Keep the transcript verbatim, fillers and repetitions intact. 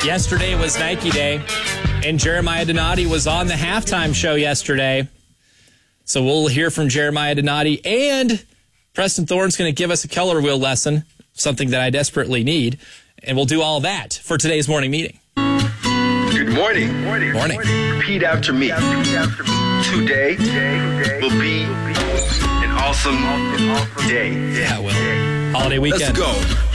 Yesterday was Nike Day, and Jeremiah Donati was on the halftime show yesterday. So we'll hear from Jeremiah Donati, and Preston Thorne's going to give us a color wheel lesson, something that I desperately need, and we'll do all that for today's morning meeting. Good morning. Morning. Morning. Repeat after me. Today will be an awesome day. Yeah, well, holiday weekend. Let's go.